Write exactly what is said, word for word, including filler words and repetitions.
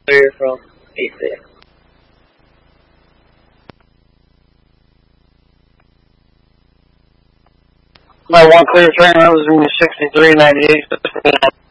clear from eight there. My one clear train, that was in sixty-three ninety-eight.